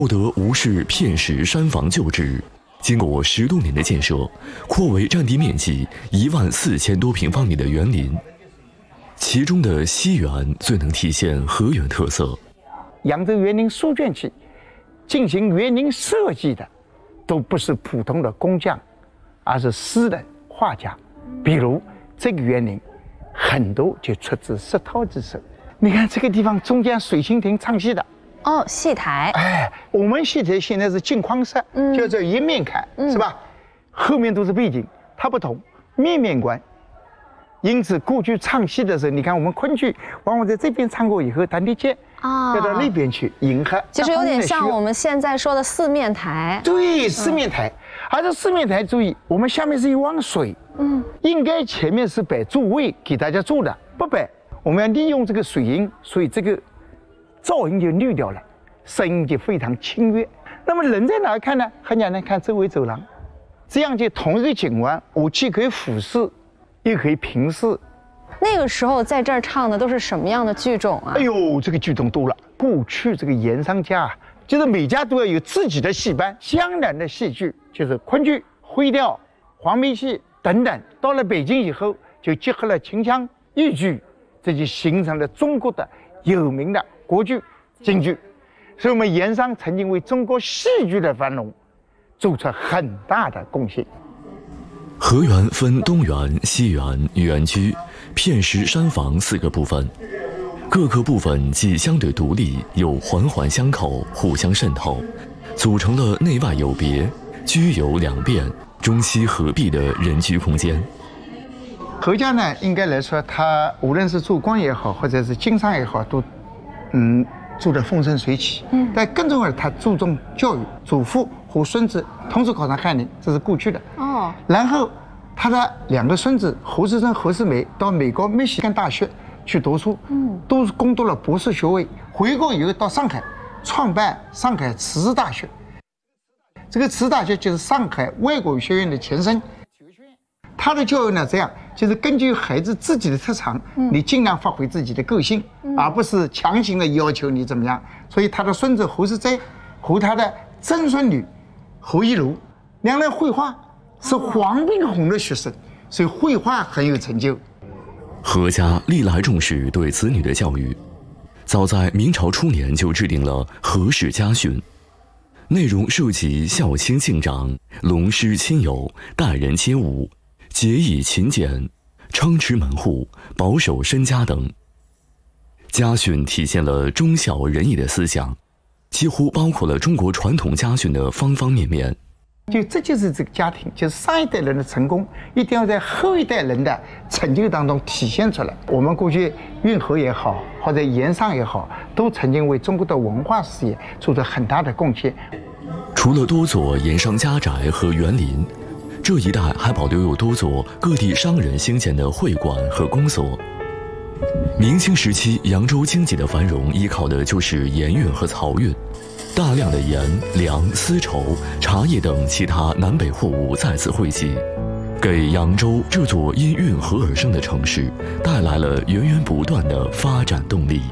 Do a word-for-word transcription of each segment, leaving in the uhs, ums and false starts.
获得吴氏片石山房旧址，经过十多年的建设，扩为占地面积一万四千多平方米的园林。其中的西园最能体现河源特色。 扬州园林书卷气进行园林设计的，都不是普通的工匠，而是诗人、画家。比如这个园林，很多就出自石涛之手。你看这个地方中间水蜻蜓唱戏的。 哦，戏台。 哎，我们戏台现在是镜框式，嗯、就这一面看，嗯、是吧？后面都是背景，它不同，面面观。因此，过去唱戏的时候，你看我们昆剧往往在这边唱过以后，弹地接啊，要到那边去迎合。 就是有点像我们现在说的四面台。 对，四面台。嗯、而这四面台，注意，我们下面是一汪水，嗯，应该前面是摆座位给大家坐的，不摆，我们要利用这个水音，所以这个噪音就滤掉了，声音就非常清越。那么人在哪看呢？很简单，看周围走廊，这样就同一个景观，我既可以俯视，又可以平视。 那个时候在这儿唱的都是什么样的剧种啊？ 哎呦，这个剧种多了。过去这个盐商家啊，就是每家都要有自己的戏班，江南的戏剧就是昆剧、徽调、黄梅戏等等。到了北京以后，就结合了秦腔、豫剧，这就形成了中国的有名的国剧、京剧。所以我们盐商曾经为中国戏剧的繁荣做出很大的贡献。 河源分东园、西园、园居、片石山房四个部分，各个部分既相对独立，又环环相扣，互相渗透，组成了内外有别、居有两变、中西合璧的人居空间。 何家呢，应该来说，他无论是做官也好，或者是经商也好，都嗯做得风生水起。嗯，但更重要的，他注重教育，祖父和孙子同时考上翰林，这是过去的。哦，然后他的两个孙子侯世珍、侯世美到美国密歇根大学去读书，嗯，都攻读了博士学位。回国以后到上海创办上海慈济大学。这个慈济大学就是上海外国语学院的前身。他的教育呢，这样就是根据孩子自己的特长，嗯、你尽量发挥自己的个性，嗯、而不是强行的要求你怎么样。所以他的孙子侯世斋和他的曾孙女侯一如两人绘画是黄宾虹的学生，所以绘画很有成就。 何家历来重视对子女的教育，早在明朝初年就制定了何氏家训，内容涉及孝亲敬长、隆师亲友、待人接物、节义勤俭、撑持门户、保守身家等。家训体现了忠孝仁义的思想，几乎包括了中国传统家训的方方面面。 就这就是这个家庭，就是上一代人的成功，一定要在后一代人的成就当中体现出来。我们过去运河也好，或者盐商也好，都曾经为中国的文化事业做出很大的贡献。 除了多座盐商家宅和园林，这一带还保留有多座各地商人兴建的会馆和公所。明清时期，扬州经济的繁荣依靠的就是盐运和漕运，大量的盐、粮、丝绸、茶叶等其他南北货物在此汇集，给扬州这座因运河而生的城市带来了源源不断的发展动力。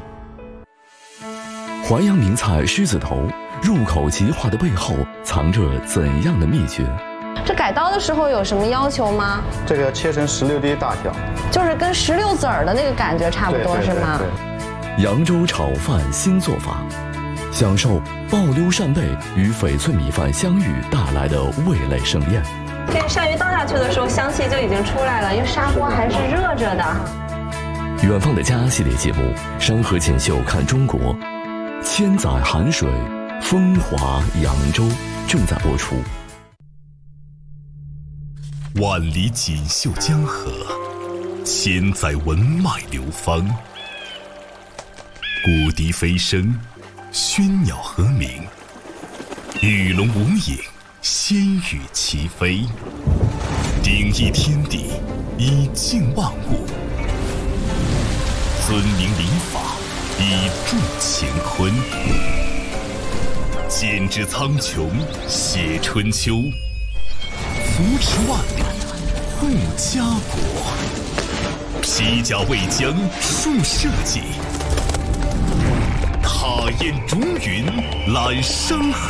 淮扬名菜狮子头入口即化的背后藏着怎样的秘诀？ 这改刀的时候有什么要求吗？ 这个要切成石榴滴大小， 就是跟石榴籽儿的那个感觉差不多， 对对对对是吗？ 扬州炒饭新做法，享受爆溜扇贝与翡翠米饭相遇带来的味蕾盛宴。 这个鳝鱼倒下去的时候，香气就已经出来了，因为砂锅还是热着的。 远方的家系列节目《山河锦绣看中国》，千载寒水，风华扬州正在播出。 万里锦绣江河，千载文脉流芳。古笛飞声，喧鸟和鸣，鱼龙无影，仙羽齐飞。鼎益天地，以静万物；尊明礼法，以助乾坤。剪纸苍穹，写春秋。扶持万里，护家国；披甲为疆，树社稷； 踏烟逐云，览山河。